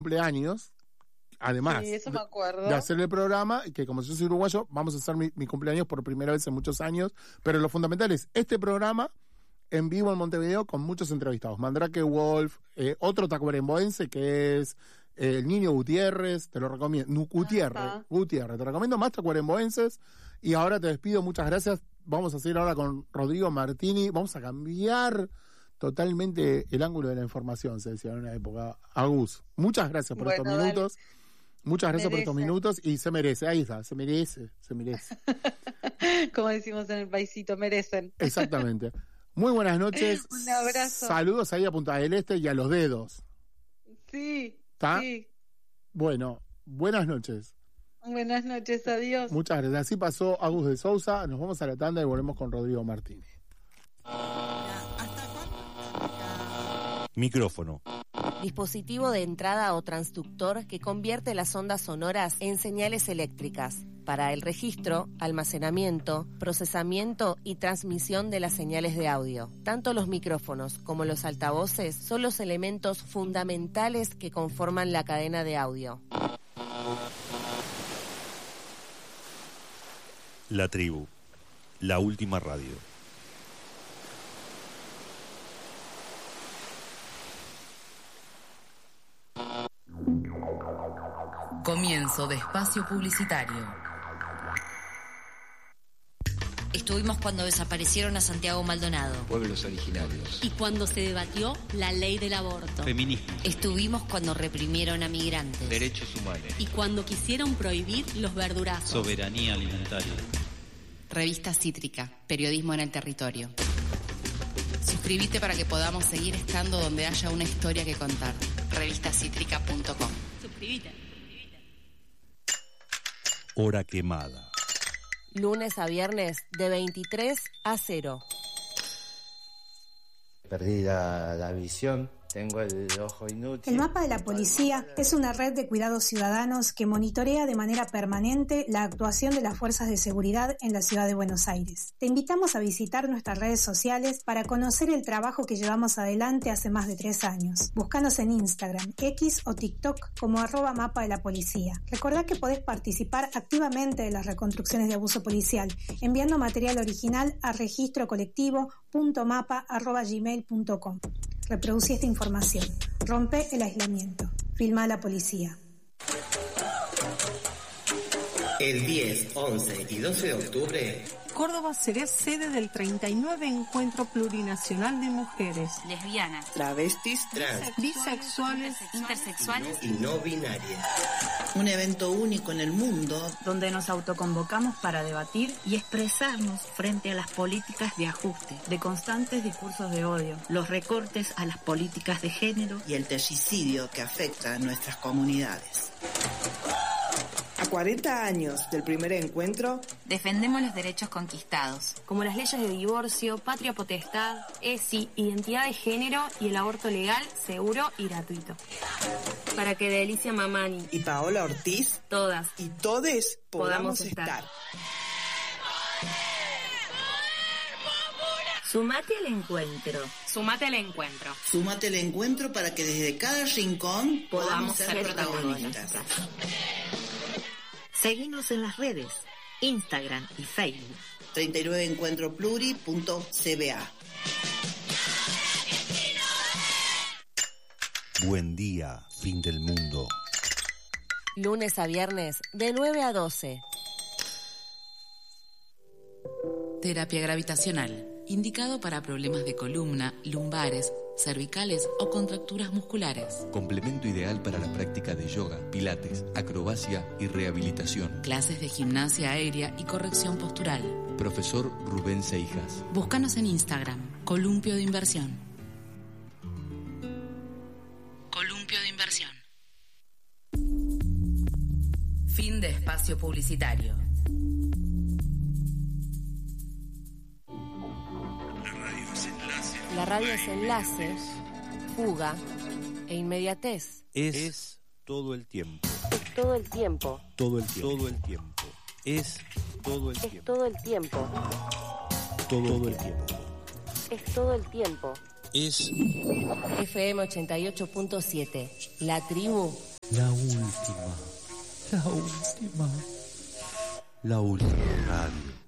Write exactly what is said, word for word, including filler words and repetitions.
cumpleaños, además sí, eso me acuerdo. de hacer el programa, que como yo soy uruguayo, vamos a hacer mi, mi cumpleaños por primera vez en muchos años, pero lo fundamental es este programa en vivo en Montevideo con muchos entrevistados. Mandrake Wolf, eh, otro tacuarembóense que es eh, el Niño Gutiérrez, te lo recomiendo, Gutiérrez, Ajá. Gutiérrez, te recomiendo más tacuarembóenses, y ahora te despido, muchas gracias. Vamos a seguir ahora con Rodrigo Martini, vamos a cambiar totalmente el ángulo de la información, se decía en una época. Agus, muchas gracias por Bueno, estos minutos. dale. Muchas gracias Merece. por estos minutos y se merece, ahí está, se merece, se merece. Como decimos en el paisito, merecen. Exactamente. Muy buenas noches. Un abrazo. Saludos ahí a Punta del Este y a los dedos. Sí, ¿Está? sí. Bueno, buenas noches. Buenas noches, adiós. Muchas gracias. Así pasó Agus de Sousa. Nos vamos a la tanda y volvemos con Rodrigo Martínez. Micrófono. Dispositivo de entrada o transductor que convierte las ondas sonoras en señales eléctricas para el registro, almacenamiento, procesamiento y transmisión de las señales de audio. Tanto los micrófonos como los altavoces son los elementos fundamentales que conforman la cadena de audio. La tribu. La última radio. Comienzo de espacio publicitario. Estuvimos cuando desaparecieron a Santiago Maldonado. Pueblos originarios. Y cuando se debatió la ley del aborto. Feminismo. Estuvimos cuando reprimieron a migrantes. Derechos humanos. Y cuando quisieron prohibir los verdurazos. Soberanía alimentaria. Revista Cítrica, periodismo en el territorio. Suscríbete para que podamos seguir estando donde haya una historia que contar. revista cítrica punto com. Suscríbete. Hora quemada. Lunes a viernes de veintitrés a cero. Perdí la, la visión, tengo el ojo inútil. El mapa de la policía es una red de cuidados ciudadanos que monitorea de manera permanente la actuación de las fuerzas de seguridad en la ciudad de Buenos Aires. Te invitamos a visitar nuestras redes sociales para conocer el trabajo que llevamos adelante hace más de tres años. Búscanos en Instagram, X o TikTok como arroba mapa de la policía. Recordá que podés participar activamente de las reconstrucciones de abuso policial enviando material original a registro colectivo punto mapa arroba gmail punto com. Reproducí esta información. Rompe el aislamiento. Filma a la policía. El diez, once y doce de octubre, Córdoba será sede del treinta y nueve Encuentro Plurinacional de Mujeres, Lesbianas, travestis, trans, bisexuales, intersexuales y no binarias. Un evento único en el mundo donde nos autoconvocamos para debatir y expresarnos frente a las políticas de ajuste, de constantes discursos de odio, los recortes a las políticas de género y el terricidio que afecta a nuestras comunidades. A cuarenta años del primer encuentro, defendemos los derechos conquistados, como las leyes de divorcio, patria potestad, E S I, identidad de género y el aborto legal, seguro y gratuito. Para que Delicia Mamani y Paola Ortiz, todas y todes podamos, podamos estar. estar. Sumate al encuentro. Sumate al encuentro. Sumate al encuentro para que desde cada rincón podamos, podamos ser, ser protagonistas. protagonistas. Seguinos en las redes, Instagram y Facebook. treinta y nueve encuentro pluri punto c b a. Buen día, fin del mundo. Lunes a viernes de nueve a doce. Terapia gravitacional, indicado para problemas de columna, lumbares, cervicales o contracturas musculares. Complemento ideal para la práctica de yoga, pilates, acrobacia y rehabilitación. Clases de gimnasia aérea y corrección postural. Profesor Rubén Seijas. Búscanos en Instagram, Columpio de Inversión. Columpio de Inversión. Fin de espacio publicitario. La radio es enlace, fuga e inmediatez. Es, es todo el tiempo. Es todo el tiempo. Todo el tiempo. Todo el tiempo. Es todo el es tiempo. Todo el tiempo. Todo, todo el tiempo. Es todo el tiempo. Es F M ochenta y ocho punto siete. La tribu La última, la última, la última radio.